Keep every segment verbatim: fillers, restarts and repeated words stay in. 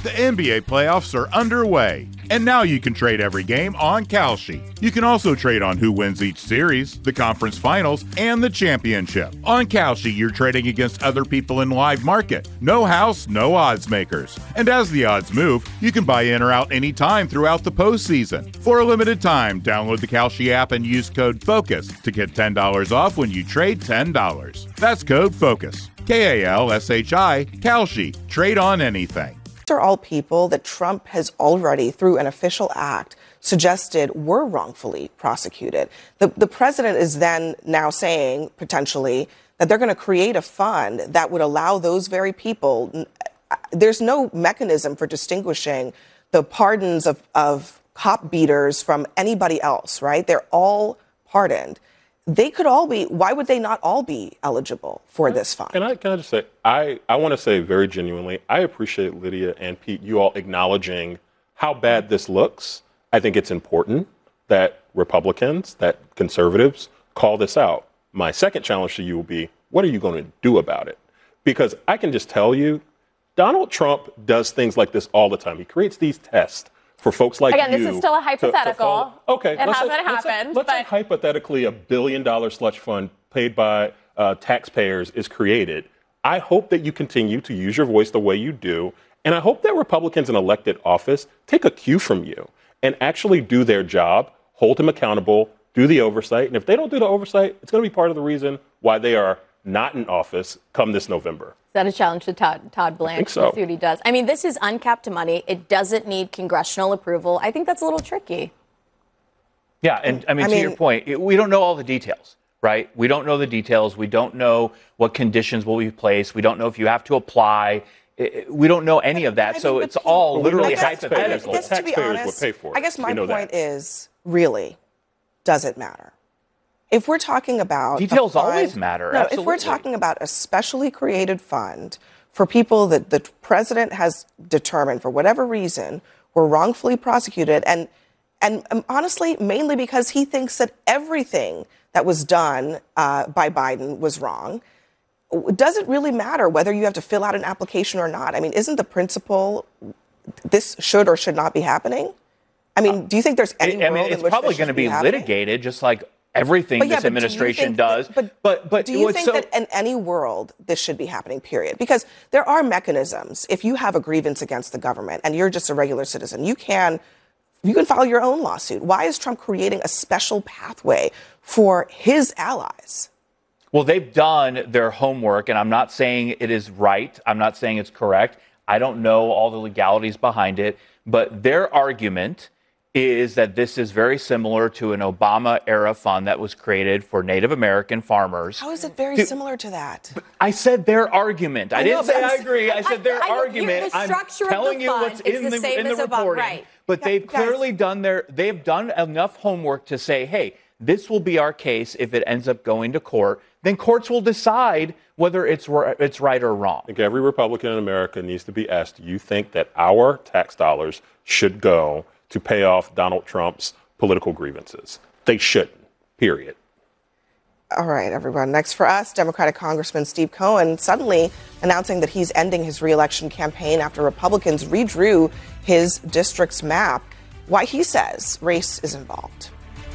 The N B A playoffs are underway, and now you can trade every game on Kalshi. You can also trade on who wins each series, the conference finals, and the championship. On Kalshi, you're trading against other people in live market. No house, no odds makers. And as the odds move, you can buy in or out anytime throughout the postseason. For a limited time, download the Kalshi app and use code FOCUS to get ten dollars off when you trade ten dollars. That's code FOCUS. K A L S H I, Kalshi. Trade on anything. These are all people that Trump has already, through an official act, suggested were wrongfully prosecuted. The, the president is then now saying, potentially, that they're going to create a fund that would allow those very people. There's no mechanism for distinguishing the pardons of, of cop beaters from anybody else, right? They're all pardoned. They could all be, why would they not all be eligible for this fund? Can I, can I just say, I, I want to say very genuinely, I appreciate Lydia and Pete, you all acknowledging how bad this looks. I think it's important that Republicans, that conservatives call this out. My second challenge to you will be, what are you going to do about it? Because I can just tell you, Donald Trump does things like this all the time. He creates these tests for folks like Again, you. Again, this is still a hypothetical. To, to okay. It hasn't say, happened. Let's, but... say, let's say hypothetically a billion dollar slush fund paid by uh, taxpayers is created. I hope that you continue to use your voice the way you do. And I hope that Republicans in elected office take a cue from you and actually do their job, hold them accountable, do the oversight. And if they don't do the oversight, it's going to be part of the reason why they are not in office come this November. Is that a challenge to Todd, Todd Blanche? I think so. See what he does. I mean, this is uncapped money. It doesn't need congressional approval. I think that's a little tricky. Yeah, and I mean, I to mean, your point, it, we don't know all the details, right? We don't know the details. We don't know what conditions will be placed. We don't know if you have to apply. It, we don't know any of that. So it's all literally hypothetical. I guess, to be honest, would pay for it. I guess my point that. is, really, does it matter? If we're talking about details fund, always matter. No, Absolutely. If we're talking about a specially created fund for people that the president has determined for whatever reason were wrongfully prosecuted, and and um, honestly, mainly because he thinks that everything that was done uh, by Biden was wrong, does it really matter whether you have to fill out an application or not? I mean, isn't the principle this should or should not be happening? I mean, do you think there's any I world mean, in it's which probably this going to should be happening? litigated, just like everything But yeah, this but do you administration think does. that- but, but, but do you what's think so, that in any world this should be happening, period? Because there are mechanisms. If you have a grievance against the government and you're just a regular citizen, you can you can file your own lawsuit. Why is Trump creating a special pathway for his allies? Well, they've done their homework, and I'm not saying it is right. I'm not saying it's correct. I don't know all the legalities behind it, but their argument is that this is very similar to an Obama-era fund that was created for Native American farmers. How is it very Dude, similar to that? I said their argument. I, I didn't know, say but I I'm- agree. I said their I- I- argument. the structure I'm of the telling you fund what's is in the the, same in the as Obama, reporting. right. But Yeah, they've guys. clearly done their, they've done enough homework to say, hey, this will be our case if it ends up going to court. Then courts will decide whether it's it's right or wrong. I think every Republican in America needs to be asked, do you think that our tax dollars should go to pay off Donald Trump's political grievances? They shouldn't, period. All right, everyone. Next for us, Democratic Congressman Steve Cohen suddenly announcing that he's ending his reelection campaign after Republicans redrew his district's map. Why he says race is involved.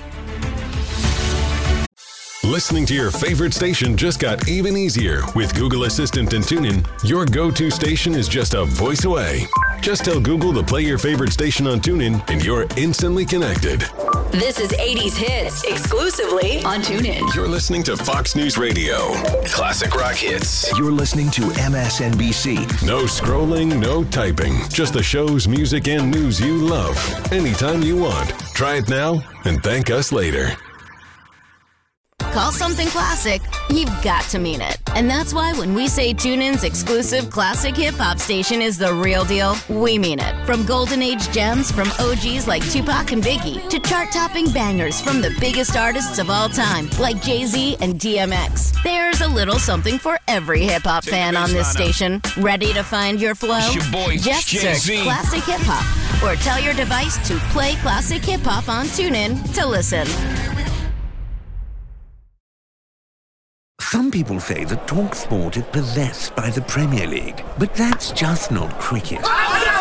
Listening to your favorite station just got even easier. With Google Assistant and TuneIn, your go-to station is just a voice away. Just tell Google to play your favorite station on TuneIn and you're instantly connected. This is eighties Hits, exclusively on TuneIn. You're listening to Fox News Radio. Classic rock hits. You're listening to M S N B C. No scrolling, no typing. Just the shows, music, and news you love. Anytime you want. Try it now and thank us later. Call something classic, you've got to mean it. And that's why when we say TuneIn's exclusive classic hip-hop station is the real deal, we mean it. From golden age gems from O Gs like Tupac and Biggie to chart-topping bangers from the biggest artists of all time like Jay-Z and D M X. There's a little something for every hip-hop fan on this station. Ready to find your flow? It's your boy, Just Jay-Z. search Classic Hip-Hop or tell your device to play Classic Hip-Hop on TuneIn to listen. Some people say that TalkSport is possessed by the Premier League, but that's just not cricket.